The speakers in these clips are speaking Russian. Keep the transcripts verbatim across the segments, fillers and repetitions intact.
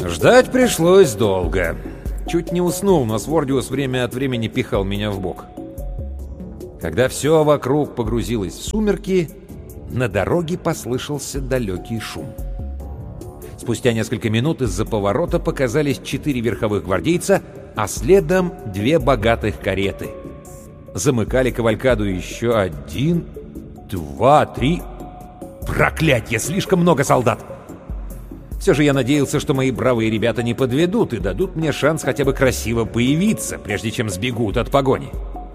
Ждать пришлось долго. Чуть не уснул, но Свордиус время от времени пихал меня в бок. Когда все вокруг погрузилось в сумерки, на дороге послышался далекий шум. Спустя несколько минут из-за поворота показались четыре верховых гвардейца, а следом две богатых кареты. Замыкали кавалькаду еще один, два, три... Проклятье, слишком много солдат! Все же я надеялся, что мои бравые ребята не подведут и дадут мне шанс хотя бы красиво появиться, прежде чем сбегут от погони.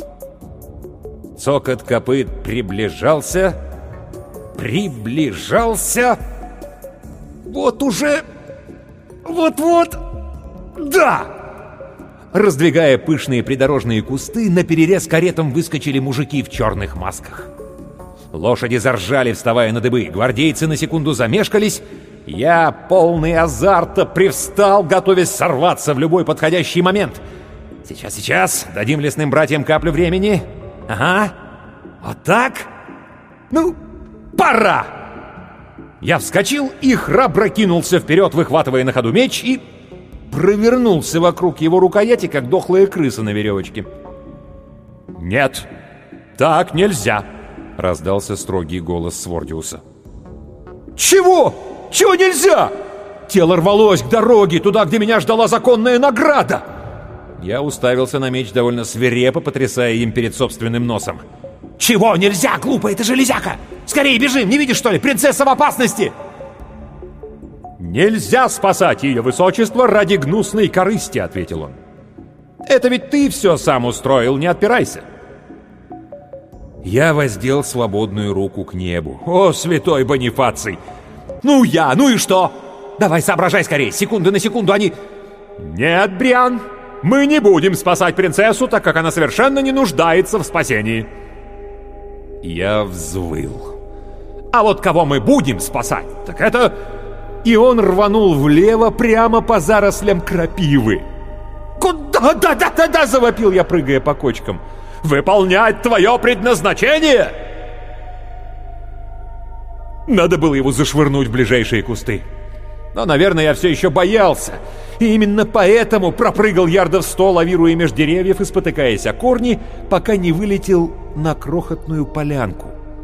Цокот копыт приближался, приближался. Вот уже... Вот-вот... Да! Раздвигая пышные придорожные кусты, наперерез каретам выскочили мужики в черных масках. Лошади заржали, вставая на дыбы. Гвардейцы на секунду замешкались. Я, полный азарта, привстал, готовясь сорваться в любой подходящий момент. Сейчас, сейчас, дадим лесным братьям каплю времени. Ага, вот так. Ну, пора! Я вскочил и храбро кинулся вперед, выхватывая на ходу меч, и провернулся вокруг его рукояти, как дохлая крыса на веревочке. «Нет, так нельзя!» — раздался строгий голос Свордиуса. «Чего? Чего нельзя?» Тело рвалось к дороге, туда, где меня ждала законная награда. Я уставился на меч довольно свирепо, потрясая им перед собственным носом. «Чего нельзя, глупая ты железяка? Скорее бежим, не видишь, что ли? Принцесса в опасности!» «Нельзя спасать ее высочество ради гнусной корысти», — ответил он. «Это ведь ты все сам устроил, не отпирайся». Я воздел свободную руку к небу. «О, святой Бонифаций! Ну я, ну и что? Давай соображай скорее, секунды на секунду они...» «Нет, Бриан, мы не будем спасать принцессу, так как она совершенно не нуждается в спасении». Я взвыл. «А вот кого мы будем спасать, так это...» И он рванул влево прямо по зарослям крапивы. «Куда? Да-да-да-да!» — завопил я, прыгая по кочкам. «Выполнять твое предназначение!» Надо было его зашвырнуть в ближайшие кусты. Но, наверное, я все еще боялся. И именно поэтому пропрыгал ярдов сто, лавируя меж деревьев и спотыкаясь о корни, пока не вылетел на крохотную полянку.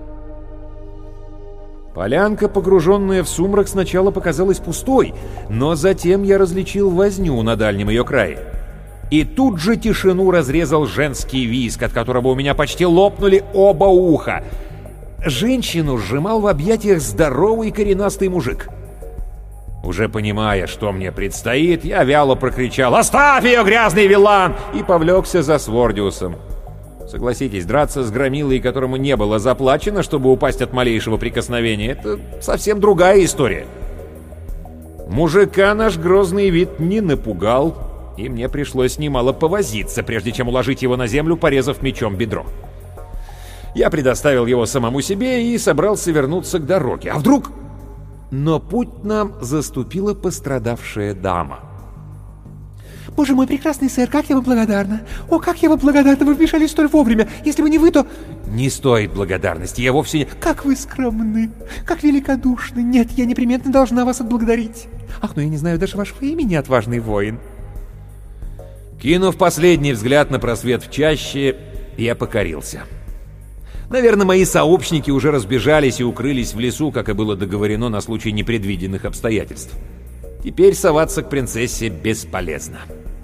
Полянка, погруженная в сумрак, сначала показалась пустой, но затем я различил возню на дальнем ее крае. И тут же тишину разрезал женский визг, от которого у меня почти лопнули оба уха. Женщину сжимал в объятиях здоровый коренастый мужик. Уже понимая, что мне предстоит, я вяло прокричал: «Оставь ее, грязный виллан!» и повлекся за Свордиусом. Согласитесь, драться с громилой, которому не было заплачено, чтобы упасть от малейшего прикосновения, это совсем другая история. Мужика наш грозный вид не напугал, и мне пришлось немало повозиться, прежде чем уложить его на землю, порезав мечом бедро. Я предоставил его самому себе и собрался вернуться к дороге. А вдруг... Но путь нам заступила пострадавшая дама. «Боже мой, прекрасный сэр, как я вам благодарна! О, как я вам благодарна! Вы вмешались столь вовремя! Если бы не вы, то...» «Не стоит благодарности, я вовсе не...» «Как вы скромны! Как великодушны! Нет, я непременно должна вас отблагодарить! Ах, ну я не знаю даже вашего имени, отважный воин!» Кинув последний взгляд на просвет в чаще, я покорился. Наверное, мои сообщники уже разбежались и укрылись в лесу, как и было договорено на случай непредвиденных обстоятельств. Теперь соваться к принцессе бесполезно.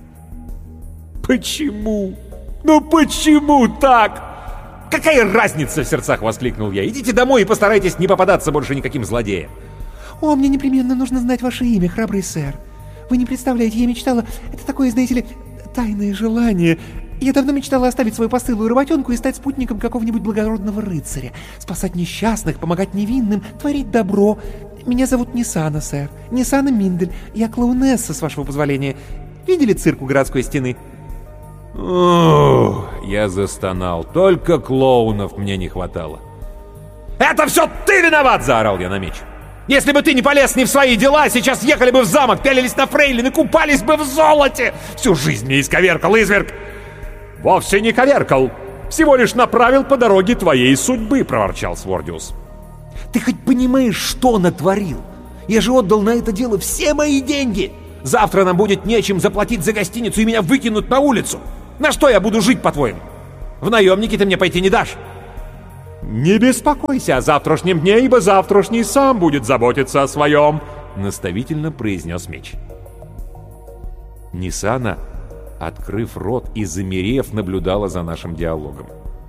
«Почему? Ну почему так? Какая разница?» — в сердцах воскликнул я. «Идите домой и постарайтесь не попадаться больше никаким злодеям». «О, мне непременно нужно знать ваше имя, храбрый сэр. Вы не представляете, я мечтала... Это такое, знаете ли, тайное желание. Я давно мечтала оставить свою постылую работенку и стать спутником какого-нибудь благородного рыцаря. Спасать несчастных, помогать невинным, творить добро. Меня зовут Нисана, сэр. Нисана Миндель. Я клоунесса, с вашего позволения. Видели цирк у городской стены?» Ох, я застонал. Только клоунов мне не хватало. «Это все ты виноват!» — заорал я на меч. «Если бы ты не полез не в свои дела, сейчас ехали бы в замок, пялились на фрейлин и купались бы в золоте! Всю жизнь мне исковеркал изверг!» «Вовсе не коверкал! Всего лишь направил по дороге твоей судьбы!» — проворчал Свордиус. «Ты хоть понимаешь, что натворил? Я же отдал на это дело все мои деньги! Завтра нам будет нечем заплатить за гостиницу и меня выкинут на улицу. На что я буду жить, по-твоему? В наемники ты мне пойти не дашь. Не беспокойся о завтрашнем дне, ибо завтрашний сам будет заботиться о своем, наставительно произнес меч. Нисана, открыв рот и замерев, наблюдала за нашим диалогом.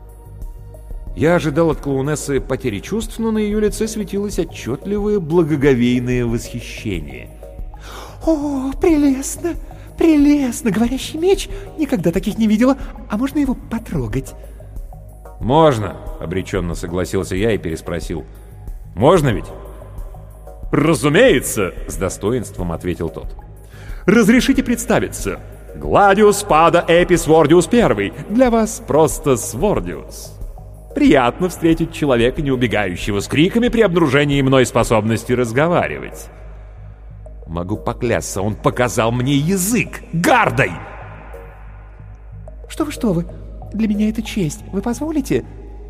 Я ожидал от клоунессы потери чувств, но на ее лице светилось отчетливое благоговейное восхищение. «О, прелестно! Прелестно! Говорящий меч! Никогда таких не видела. А можно его потрогать?» «Можно», — обреченно согласился я и переспросил. «Можно ведь?» «Разумеется», — с достоинством ответил тот. «Разрешите представиться. Гладиус Пада Эпис Вордиус Первый. Для вас просто Свордиус. Приятно встретить человека, не убегающего с криками при обнаружении мной способности разговаривать». Могу поклясться, он показал мне язык гардой. «Что вы, что вы? Для меня это честь. Вы позволите?»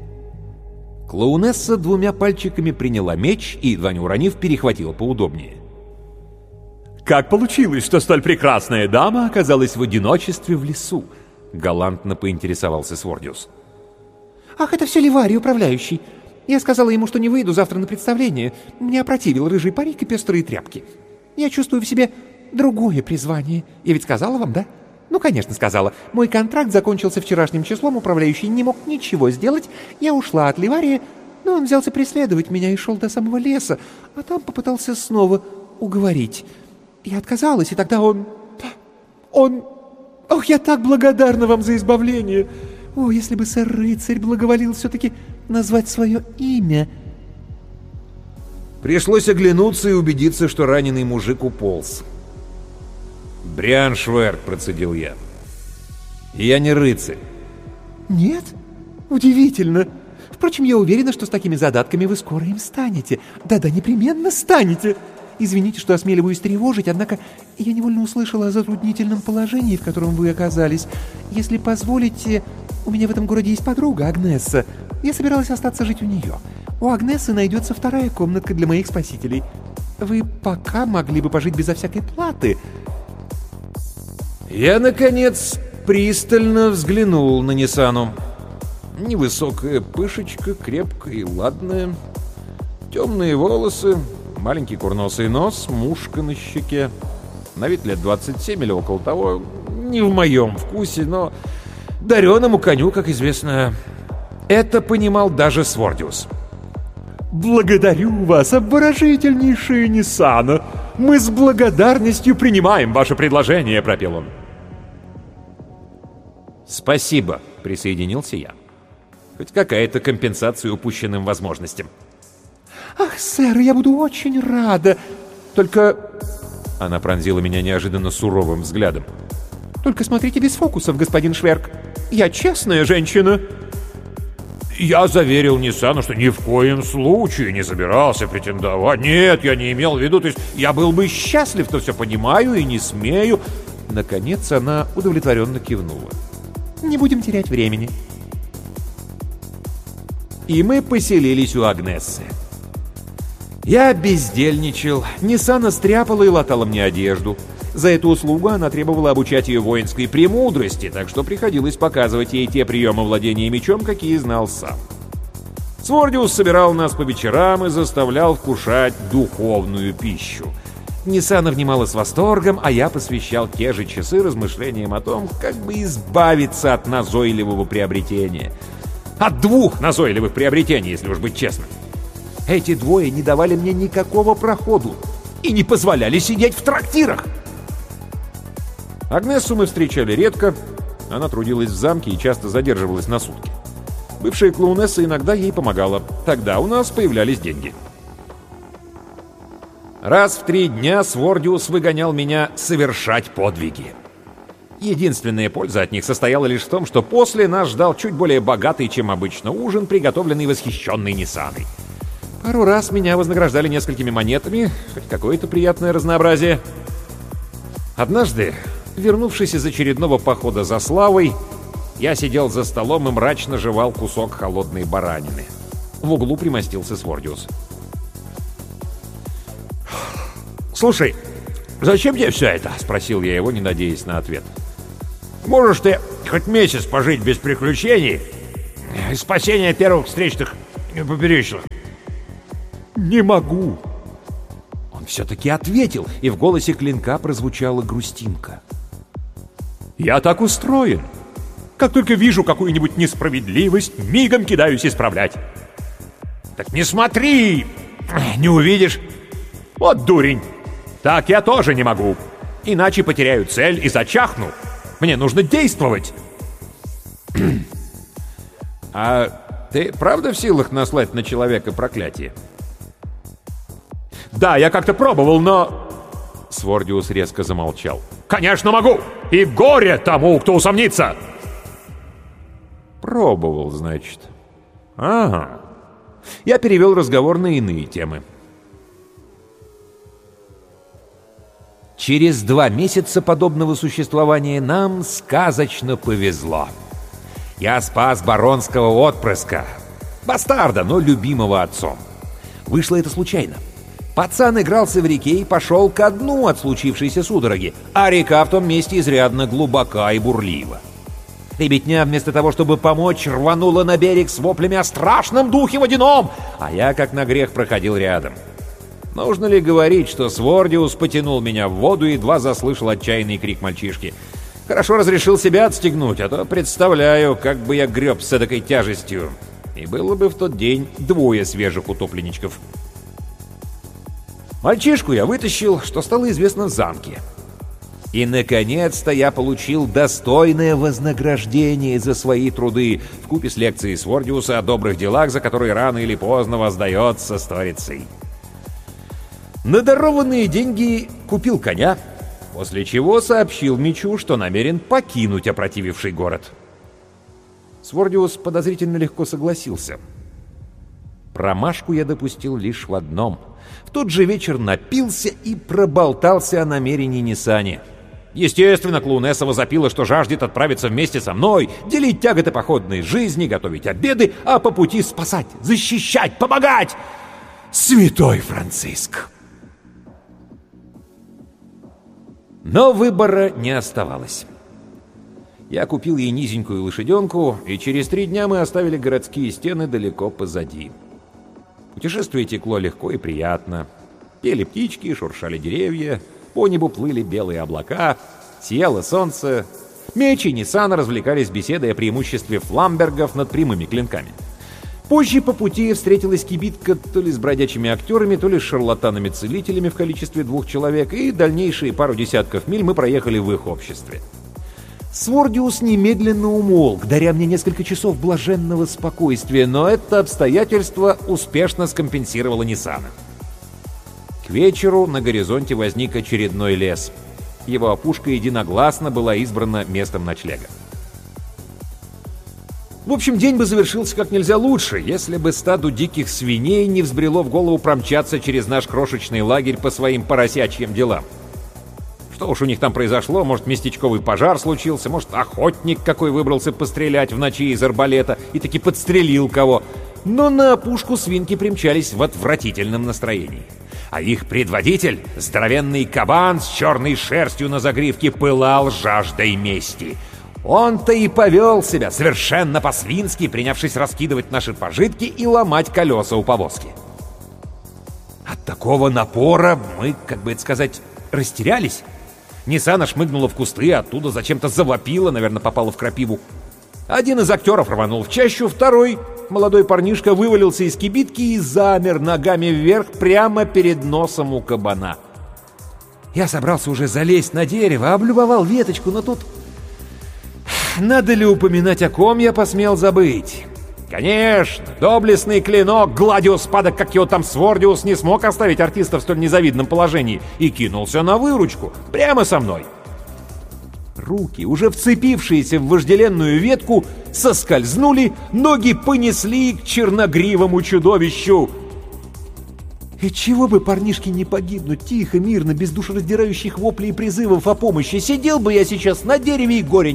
Клоунесса двумя пальчиками приняла меч и, едва не уронив, перехватила поудобнее. «Как получилось, что столь прекрасная дама оказалась в одиночестве в лесу?» — галантно поинтересовался Свордиус. «Ах, это все Ливарий, управляющий. Я сказала ему, что не выйду завтра на представление. Меня опротивил рыжий парик и пестрые тряпки. Я чувствую в себе другое призвание. Я ведь сказала вам, да? Ну, конечно, сказала. Мой контракт закончился вчерашним числом, управляющий не мог ничего сделать. Я ушла от Ливария, но он взялся преследовать меня и шел до самого леса, а там попытался снова уговорить. Я отказалась, и тогда он... Он... Ох, я так благодарна вам за избавление! О, если бы сэр-рыцарь благоволил все-таки назвать свое имя!» Пришлось оглянуться и убедиться, что раненый мужик уполз. «Бриан Шверк», — процедил я. «Я не рыцарь». «Нет? Удивительно. Впрочем, я уверена, что с такими задатками вы скоро им станете. Да-да, непременно станете. Извините, что осмеливаюсь тревожить, однако я невольно услышала о затруднительном положении, в котором вы оказались. Если позволите, у меня в этом городе есть подруга, Агнесса. Я собиралась остаться жить у нее. У Агнессы найдется вторая комнатка для моих спасителей. Вы пока могли бы пожить безо всякой платы». Я, наконец, пристально взглянул на Нисану. Невысокая пышечка, крепкая и ладная. Темные волосы, маленький курносый нос, мушка на щеке. На вид лет двадцать семь или около того. Не в моем вкусе, но дареному коню, как известно. Это понимал даже Свордиус. «Благодарю вас, обворожительнейшая Нисана. Мы с благодарностью принимаем ваше предложение», — пропел он. «Спасибо», — присоединился я. Хоть какая-то компенсация упущенным возможностям. «Ах, сэр, я буду очень рада. Только...» Она пронзила меня неожиданно суровым взглядом. «Только смотрите без фокусов, господин Шверк. Я честная женщина». Я заверил Нисану, что ни в коем случае не собирался претендовать. Нет, я не имел в виду, то есть я был бы счастлив, что все понимаю и не смею. Наконец она удовлетворенно кивнула. «Не будем терять времени». И мы поселились у Агнессы. Я бездельничал, Нисана стряпала и латала мне одежду. За эту услугу она требовала обучать ее воинской премудрости, так что приходилось показывать ей те приемы владения мечом, какие знал сам. Свордиус собирал нас по вечерам и заставлял вкушать духовную пищу. Нисана внимала с восторгом, а я посвящал те же часы размышлениям о том, как бы избавиться от назойливого приобретения. От двух назойливых приобретений, если уж быть честным. Эти двое не давали мне никакого проходу и не позволяли сидеть в трактирах. Агнессу мы встречали редко. Она трудилась в замке и часто задерживалась на сутки. Бывшая клоунесса иногда ей помогала. Тогда у нас появлялись деньги. Раз в три дня Свордиус выгонял меня совершать подвиги. Единственная польза от них состояла лишь в том, что после нас ждал чуть более богатый, чем обычно, ужин, приготовленный восхищенной Нисаной. Пару раз меня вознаграждали несколькими монетами, хоть какое-то приятное разнообразие. Однажды, вернувшись из очередного похода за славой, я сидел за столом и мрачно жевал кусок холодной баранины. В углу примостился Свордиус. «Слушай, «Зачем тебе все это?» — спросил я его, не надеясь на ответ. «Можешь ты хоть месяц пожить без приключений и спасения первых встречных поперечных?» «Не могу». Он все-таки ответил, и в голосе Клинка прозвучала грустинка. «Я так устроен. Как только вижу какую-нибудь несправедливость, мигом кидаюсь исправлять». «Так не смотри! Не увидишь!» «Вот дурень! Так я тоже не могу. Иначе потеряю цель и зачахну. Мне нужно действовать!» «А ты правда в силах наслать на человека проклятие?» «Да, я как-то пробовал, но...» Свордиус резко замолчал. «Конечно могу! И горе тому, кто усомнится!» «Пробовал, значит. Ага». Я перевел разговор на иные темы. Через два месяца подобного существования нам сказочно повезло. Я спас баронского отпрыска. Бастарда, но любимого отцом. Вышло это случайно. Пацан игрался в реке и пошел ко дну от случившейся судороги, а река в том месте изрядно глубока и бурлива. Ребятня, вместо того, чтобы помочь, рванула на берег с воплями о страшном духе водяном, а я, как на грех, проходил рядом. Нужно ли говорить, что Свордиус потянул меня в воду и едва заслышал отчаянный крик мальчишки. Хорошо разрешил себя отстегнуть, а то представляю, как бы я греб с эдакой тяжестью. И было бы в тот день двое свежих утопленничков. Мальчишку я вытащил, что стало известно в замке. И, наконец-то, я получил достойное вознаграждение за свои труды, вкупе с лекцией Свордиуса о добрых делах, за которые рано или поздно воздается сторицей. На дарованные деньги купил коня, после чего сообщил мечу, что намерен покинуть опротививший город. Свордиус подозрительно легко согласился. Промашку я допустил лишь в одном. В тот же вечер напился и проболтался о намерении Нисани. Естественно, клоунесса возопила, что жаждет отправиться вместе со мной, делить тяготы походной жизни, готовить обеды, а по пути спасать, защищать, помогать. Святой Франциск! Но выбора не оставалось. Я купил ей низенькую лошаденку, и через три дня мы оставили городские стены далеко позади. Путешествие текло легко и приятно. Пели птички, шуршали деревья, по небу плыли белые облака, сияло солнце. Меч и Нисан развлекались беседой о преимуществе фламбергов над прямыми клинками. Позже по пути встретилась кибитка то ли с бродячими актерами, то ли с шарлатанами-целителями в количестве двух человек, и дальнейшие пару десятков миль мы проехали в их обществе. Свордиус немедленно умолк, даря мне несколько часов блаженного спокойствия, но это обстоятельство успешно скомпенсировало Нисана. К вечеру на горизонте возник очередной лес. Его опушка единогласно была избрана местом ночлега. В общем, день бы завершился как нельзя лучше, если бы стаду диких свиней не взбрело в голову промчаться через наш крошечный лагерь по своим поросячьим делам. Что уж у них там произошло, может, местечковый пожар случился, может, охотник какой выбрался пострелять в ночи из арбалета и таки подстрелил кого. Но на опушку свинки примчались в отвратительном настроении. А их предводитель, здоровенный кабан с черной шерстью на загривке, пылал жаждой мести. Он-то и повел себя совершенно по-свински, принявшись раскидывать наши пожитки и ломать колеса у повозки. От такого напора мы, как бы это сказать, растерялись. Ниссана шмыгнула в кусты, оттуда зачем-то завопила, наверное, попала в крапиву. Один из актеров рванул в чащу, второй, молодой парнишка, вывалился из кибитки и замер ногами вверх прямо перед носом у кабана. Я собрался уже залезть на дерево, облюбовал веточку, но тут... Надо ли упоминать, о ком я посмел забыть? Конечно, доблестный клинок Гладиус Пада, как его там Свордиус, не смог оставить артиста в столь незавидном положении и кинулся на выручку, прямо со мной. Руки, уже вцепившиеся в вожделенную ветку, соскользнули, ноги понесли к черногривому чудовищу. И чего бы парнишке не погибнуть тихо, мирно, без душераздирающих воплей и призывов о помощи, сидел бы я сейчас на дереве и горе